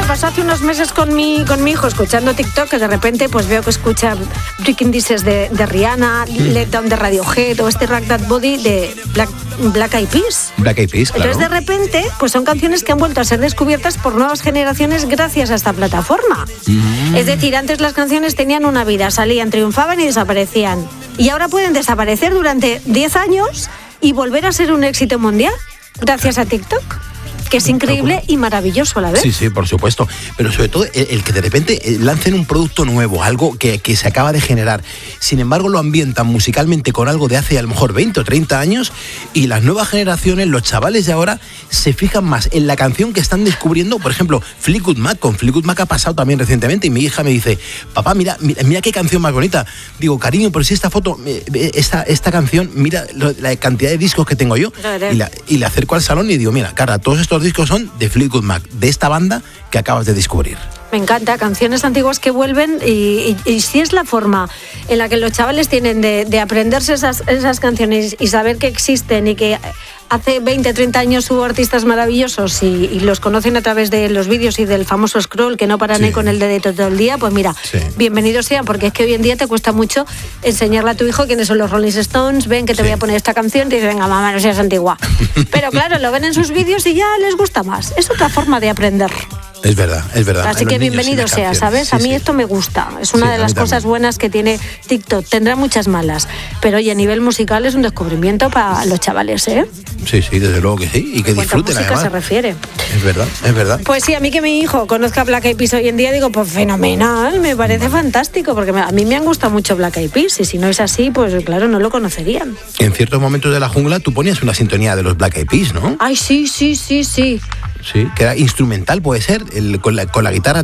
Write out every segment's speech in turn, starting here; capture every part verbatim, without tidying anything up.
pasó hace unos meses con mi, con mi hijo escuchando TikTok, que de repente pues veo que escucha Breaking Disses de, de Rihanna, mm. Let Down de Radiohead o este Rock That Body de Black, Black Eyed Peas. Black Eyed Peas, claro. Entonces de repente pues son canciones que han vuelto a ser descubiertas por nuevas generaciones gracias a esta plataforma. Mm. Es decir, antes las canciones tenían una vida, salían, triunfaban y desaparecían. Y ahora pueden desaparecer durante diez años y volver a ser un éxito mundial gracias a TikTok, que es increíble y maravilloso a la vez. Sí, sí, por supuesto. Pero sobre todo el, el que de repente lancen un producto nuevo, algo que, que se acaba de generar. Sin embargo, lo ambientan musicalmente con algo de hace a lo mejor veinte o treinta años y las nuevas generaciones, los chavales de ahora, se fijan más en la canción que están descubriendo. Por ejemplo, Fleetwood Mac. Con Fleetwood Mac ha pasado también recientemente y mi hija me dice, papá, mira, mira, mira qué canción más bonita. Digo, cariño, pero si esta foto, esta, esta canción, mira la cantidad de discos que tengo yo. Y, la, y le acerco al salón y digo, mira, Carla, todos estos discos son de Fleetwood Mac, de esta banda que acabas de descubrir. Me encanta, canciones antiguas que vuelven y, y, y si es la forma en la que los chavales tienen de, de aprenderse esas, esas canciones y saber que existen y que hace veinte, treinta años hubo artistas maravillosos y, y los conocen a través de los vídeos y del famoso scroll que no paran sí. ahí con el dedito todo el día, pues mira, sí. bienvenidos sean, porque es que hoy en día te cuesta mucho enseñarle a tu hijo quiénes son los Rolling Stones, ven que te sí. voy a poner esta canción y te dicen, venga mamá, no seas antigua. Pero claro, lo ven en sus vídeos y ya les gusta más. Es otra forma de aprender. Es verdad, es verdad. Así que bienvenido sea, ¿sabes? Sí, a mí sí. esto me gusta. Es una sí, de las cosas también. buenas que tiene TikTok. Tendrá muchas malas, pero oye, a nivel musical es un descubrimiento para los chavales, ¿eh? Sí, sí, desde luego que sí. Y que disfruten, música además. se refiere. Es verdad, es verdad. Pues sí, a mí que mi hijo conozca Black Eyed Peas hoy en día, digo, pues fenomenal, me parece vale. fantástico, porque a mí me han gustado mucho Black Eyed Peas, y si no es así, pues claro, no lo conocerían. En ciertos momentos de la jungla tú ponías una sintonía de los Black Eyed Peas, ¿no? Ay, sí, sí, sí, sí. Sí, que era instrumental, puede ser, el, con, la, con la guitarra.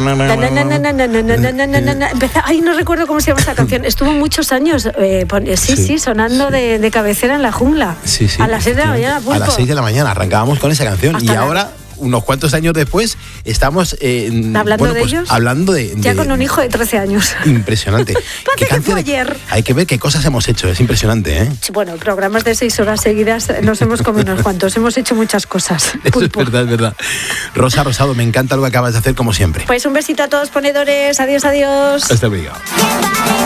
Ay, no recuerdo cómo se llama esta canción. Estuvo muchos años, eh, sí, sí, sí, sonando de, de cabecera en la jungla. Sí, sí. A las seis de la mañana, Pulpo. A las seis de la mañana arrancábamos con esa canción. Hasta y la... ahora, unos cuantos años después, estamos eh, hablando bueno, de pues, ellos. Hablando de, ya de, con un hijo de trece años. Impresionante. ¿Qué que fue ayer? Hay que ver qué cosas hemos hecho, es impresionante, ¿eh? Bueno, programas de seis horas seguidas nos hemos comido unos cuantos, hemos hecho muchas cosas. Eso Pulpo. Es verdad, es verdad. Rosa Rosado, me encanta lo que acabas de hacer como siempre. Pues un besito a todos ponedores, adiós, adiós. Hasta luego.